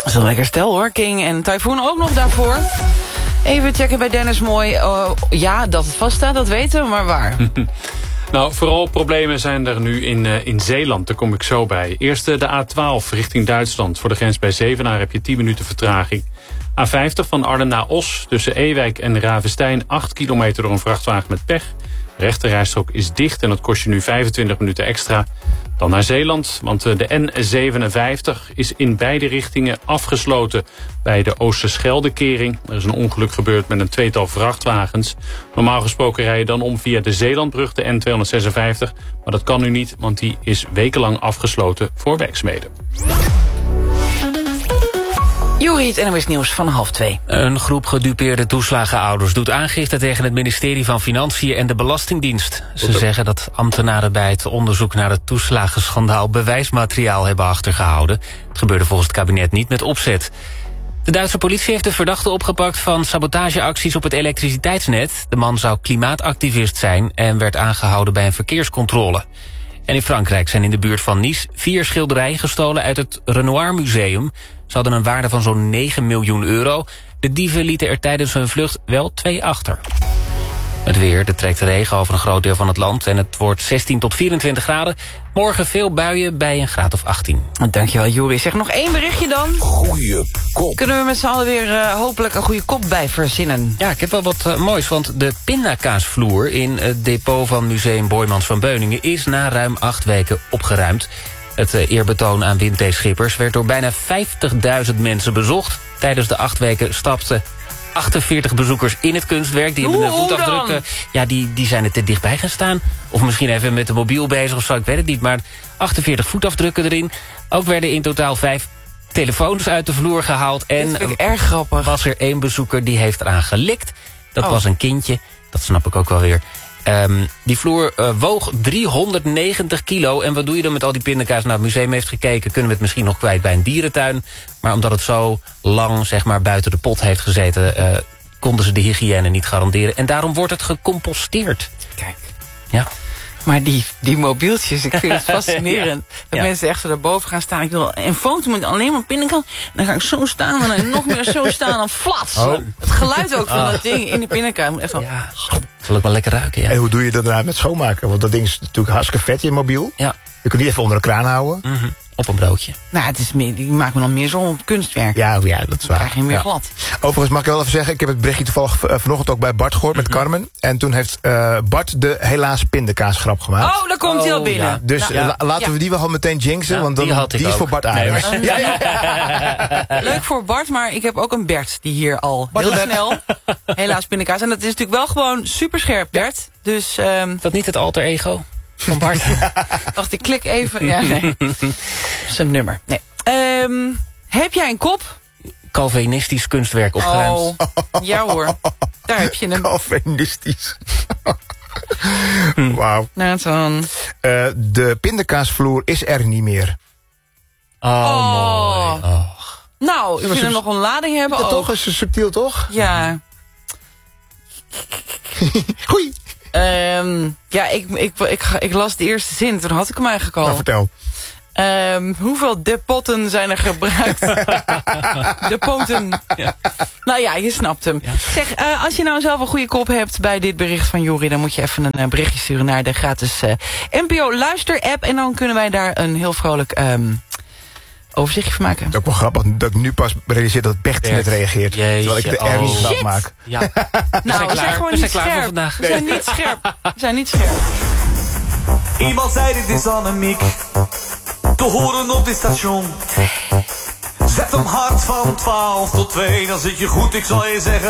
Dat is een lekker stel hoor, King en Typhoon ook nog daarvoor. Even checken bij Dennis Mooi. Ja, dat het vaststaat, dat weten we, maar waar? Nou, vooral problemen zijn er nu in Zeeland, daar kom ik zo bij. Eerst de A12 richting Duitsland. Voor de grens bij Zevenaar heb je 10 minuten vertraging. A50 van Arnhem naar Os, tussen Ewijk en Ravestein... 8 kilometer door een vrachtwagen met pech. De rechterrijstrook is dicht en dat kost je nu 25 minuten extra. Dan naar Zeeland, want de N57 is in beide richtingen afgesloten bij de Oosterscheldekering. Er is een ongeluk gebeurd met een tweetal vrachtwagens. Normaal gesproken rij je dan om via de Zeelandbrug, de N256. Maar dat kan nu niet, want die is wekenlang afgesloten voor werkzaamheden. Juri, het NOS Nieuws van 1:30. Een groep gedupeerde toeslagenouders doet aangifte tegen het ministerie van Financiën en de Belastingdienst. Ze zeggen dat ambtenaren bij het onderzoek naar het toeslagenschandaal bewijsmateriaal hebben achtergehouden. Het gebeurde volgens het kabinet niet met opzet. De Duitse politie heeft de verdachte opgepakt van sabotageacties op het elektriciteitsnet. De man zou klimaatactivist zijn en werd aangehouden bij een verkeerscontrole. En in Frankrijk zijn in de buurt van Nice 4 schilderijen gestolen uit het Renoir Museum. Ze hadden een waarde van zo'n 9 miljoen euro. De dieven lieten er tijdens hun vlucht wel 2 achter. Het weer, er trekt regen over een groot deel van het land... en het wordt 16 tot 24 graden. Morgen veel buien bij een graad of 18. Dankjewel, Juri. Zeg nog 1 berichtje dan. Goeie kop. Kunnen we met z'n allen weer hopelijk een goede kop bij verzinnen? Ja, ik heb wel wat moois, want de pindakaasvloer... in het depot van Museum Boijmans van Beuningen... is na ruim 8 weken opgeruimd. Het eerbetoon aan Wim T. werd door bijna 50.000 mensen bezocht. Tijdens de 8 weken stapten 48 bezoekers in het kunstwerk. Die hebben de voetafdrukken. Ja, die zijn er te dichtbij gaan staan. Of misschien even met de mobiel bezig of zo, ik weet het niet. Maar 48 voetafdrukken erin. Ook werden in totaal 5 telefoons uit de vloer gehaald. En dat vind ik erg grappig. Was er 1 bezoeker die heeft eraan gelikt. Dat was een kindje. Dat snap ik ook wel weer. Die vloer woog 390 kilo. En wat doe je dan met al die pindakaas? Nou, het museum heeft gekeken, kunnen we het misschien nog kwijt bij een dierentuin. Maar omdat het zo lang, zeg maar, buiten de pot heeft gezeten... konden ze de hygiëne niet garanderen. En daarom wordt het gecomposteerd. Kijk. Ja. Maar die mobieltjes, ik vind het fascinerend. Dat mensen echt zo daarboven gaan staan. Ik wil een foto met alleen maar pindakaas. Dan ga ik zo staan en dan nog meer zo staan. Dan flats. Oh. Het geluid ook van dat ding in de pindakaas moet echt wel... Ja, zal ook wel lekker ruiken, ja. En hoe doe je dat nou met schoonmaken? Want dat ding is natuurlijk hartstikke vet, je mobiel. Ja. Je kunt die even onder de kraan houden. Mm-hmm. Op een broodje. Nou, het is meer, die maken me dan meer zo'n kunstwerk. Ja, dat is waar. Dan krijg je meer glad. Overigens mag ik wel even zeggen, ik heb het berichtje toevallig vanochtend ook bij Bart gehoord met Carmen. En toen heeft Bart de helaas pindakaasgrap gemaakt. Oh, daar komt hij al binnen. Ja. Dus laten we die wel meteen jinxen, want dan, die is voor Bart Aarders. Nee, Leuk voor Bart, maar ik heb ook een Bert die hier al heel snel helaas pindakaas. En dat is natuurlijk wel gewoon super scherp, Bert. Dus, dat niet het alter ego van Bart? Wacht, ik klik even. Ja, nee. Zijn nummer. Nee. Heb jij een kop? Calvinistisch kunstwerk opgeruimd. Oh, ja hoor. Daar heb je hem. Calvinistisch. Wauw. Nathan. De pindakaasvloer is er niet meer. Oh, mooi. Oh. Nou, ik vind hem nog een lading hebben. Ja, toch? Is subtiel, toch? Ja. Goeie. Ja, ik las de eerste zin, toen had ik hem eigenlijk al. Nou, vertel. Hoeveel depotten zijn er gebruikt? Depotten. Ja. Nou ja, je snapt hem. Ja. Zeg, als je nou zelf een goede kop hebt bij dit bericht van Juri... dan moet je even een berichtje sturen naar de gratis NPO Luister-app... en dan kunnen wij daar een heel vrolijk overzichtje van maken. Het is ook wel grappig dat ik nu pas realiseer dat Bert net reageert. Terwijl ik de R niet grap maak. Ja. Nou, we zijn gewoon niet scherp. We zijn niet scherp. We zijn niet scherp. Iemand zei dit is Annemiek, te horen op dit station. Zet hem hard van 12 tot 2, dan zit je goed, ik zal je zeggen.